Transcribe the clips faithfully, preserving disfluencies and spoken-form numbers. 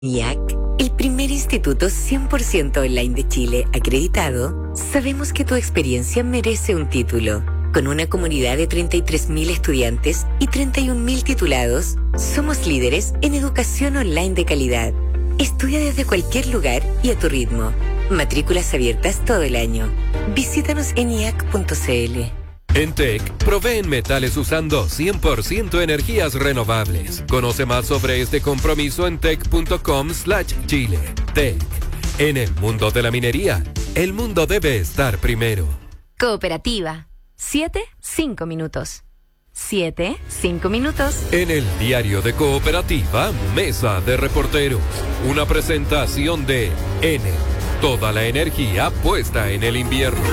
I A C, el primer instituto cien por ciento online de Chile acreditado, sabemos que tu experiencia merece un título. Con una comunidad de treinta y tres mil estudiantes y treinta y un mil titulados, somos líderes en educación online de calidad. Estudia desde cualquier lugar y a tu ritmo. Matrículas abiertas todo el año. Visítanos en i a c punto c l. En T E C, proveen metales usando cien por ciento energías renovables. Conoce más sobre este compromiso en tec punto com slash chile. T E C. En el mundo de la minería, el mundo debe estar primero. Cooperativa. Siete, cinco minutos. Siete, cinco minutos. En el diario de Cooperativa, Mesa de Reporteros. Una presentación de N. Toda la energía puesta en el invierno.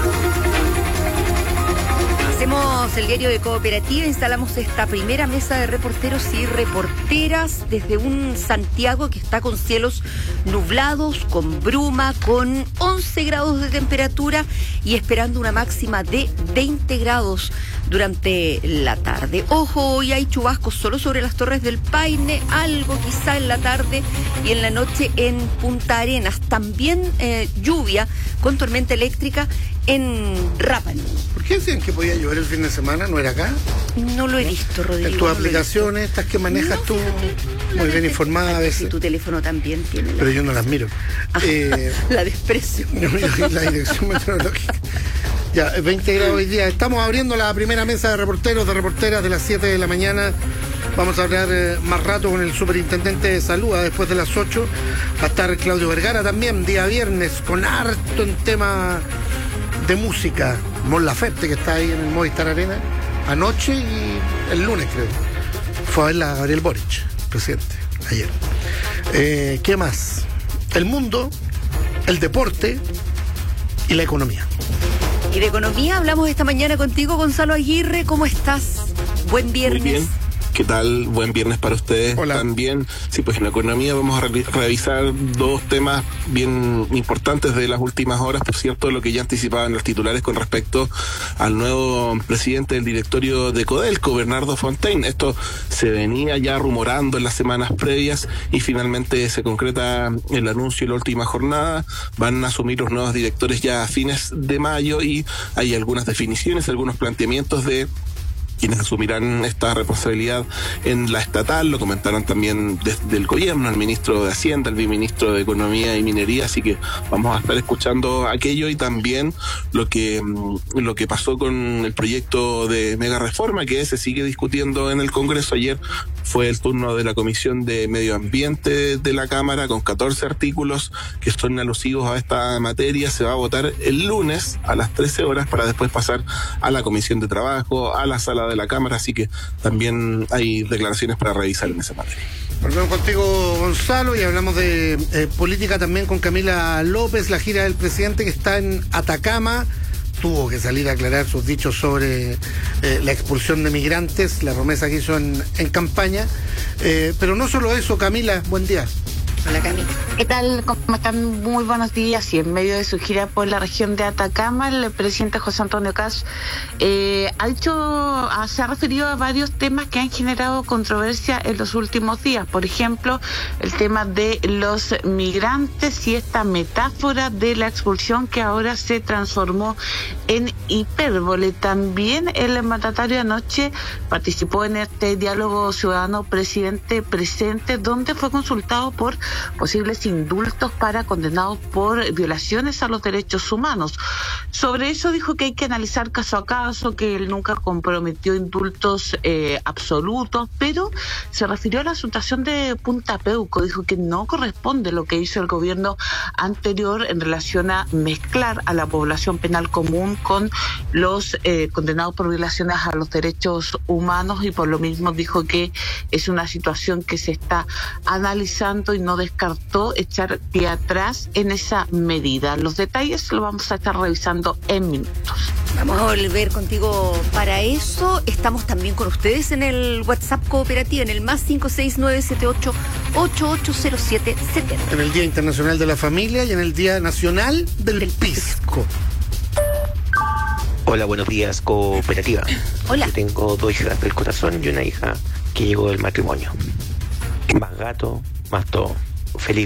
Hacemos el diario de Cooperativa, instalamos esta primera mesa de reporteros y reporteras desde un Santiago que está con cielos nublados, con bruma, con once grados de temperatura y esperando una máxima de veinte grados durante la tarde. Ojo, hoy hay chubascos solo sobre las Torres del Paine, algo quizá en la tarde y en la noche en Punta Arenas. También eh, lluvia con tormenta eléctrica en Rapa Nui. ¿Por qué decían que podía llover el fin de semana? ¿No era acá? No lo he visto, Rodrigo. En tus no aplicaciones, estas que manejas no, tú, muy bien informada a veces. Si tu teléfono también tiene. Pero yo no las miro. Ah, eh, la desprecio. La dirección meteorológica. Ya, veinte grados hoy día. Estamos abriendo la primera mesa de reporteros, de reporteras de las siete de la mañana. Vamos a hablar eh, más rato con el superintendente de salud. Después de las ocho va a estar Claudio Vergara también, día viernes, con harto en tema de música. Mon Laferte, que está ahí en el Movistar Arena, anoche y el lunes, creo. Fue a ver a Gabriel Boric, presidente, ayer. Eh, ¿Qué más? El mundo, el deporte y la economía. Y de economía hablamos esta mañana contigo, Gonzalo Aguirre. ¿Cómo estás? Buen viernes. Muy bien. ¿Qué tal? Buen viernes para ustedes. Hola. También. Sí, pues en la economía vamos a re- revisar dos temas bien importantes de las últimas horas, por cierto, lo que ya anticipaban los titulares con respecto al nuevo presidente del directorio de Codelco, Bernardo Fontaine. Esto se venía ya rumorando en las semanas previas y finalmente se concreta el anuncio en la última jornada. Van a asumir los nuevos directores ya a fines de mayo y hay algunas definiciones, algunos planteamientos de quienes asumirán esta responsabilidad en la estatal. Lo comentaron también desde el gobierno, el ministro de Hacienda, el viceministro de Economía y Minería, así que vamos a estar escuchando aquello y también lo que lo que pasó con el proyecto de mega reforma que se sigue discutiendo en el Congreso. Ayer fue el turno de la Comisión de Medio Ambiente de la Cámara con catorce artículos que son alusivos a esta materia. Se va a votar el lunes a las trece horas para después pasar a la Comisión de Trabajo, a la sala de la Cámara, así que también hay declaraciones para revisar en esa materia. Volvemos contigo, Gonzalo, y hablamos de eh, política también con Camila López, la gira del presidente que está en Atacama. Tuvo que salir a aclarar sus dichos sobre eh, la expulsión de migrantes, la promesa que hizo en, en campaña. Eh, pero no solo eso, Camila, buen día. Hola, Camila. ¿Qué tal? ¿Cómo están? Muy buenos días. Y en medio de su gira por la región de Atacama, el presidente José Antonio Kast eh, ha dicho, ah, se ha referido a varios temas que han generado controversia en los últimos días. Por ejemplo, el tema de los migrantes y esta metáfora de la expulsión que ahora se transformó en hipérbole. También el mandatario anoche participó en este diálogo ciudadano presidente presente, donde fue consultado por posibles indultos para condenados por violaciones a los derechos humanos. Sobre eso dijo que hay que analizar caso a caso, que él nunca comprometió indultos eh, absolutos, pero se refirió a la situación de Punta Peuco. Dijo que no corresponde lo que hizo el gobierno anterior en relación a mezclar a la población penal común con los eh, condenados por violaciones a los derechos humanos, y por lo mismo dijo que es una situación que se está analizando y no descartó echar pie atrás en esa medida. Los detalles lo vamos a estar revisando en minutos. Vamos a volver contigo para eso. Estamos también con ustedes en el WhatsApp Cooperativa, en el más cinco seis nueve siete ocho ocho ocho cero siete siete. En el Día Internacional de la Familia y en el Día Nacional del, del Pisco. Hola, buenos días, Cooperativa. Hola. Yo tengo dos hijas del corazón y una hija que llegó del matrimonio. Más gato, más todo. feliz